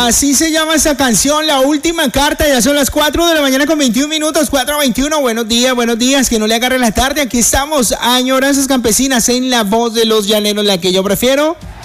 Así se llama esta canción, La Última Carta. Ya son las 4 de la mañana con 21 minutos, 4:21. Buenos días, que no le agarre la tarde. Aquí estamos, Añoranzas Campesinas, en La Voz de los Llaneros, la que yo prefiero.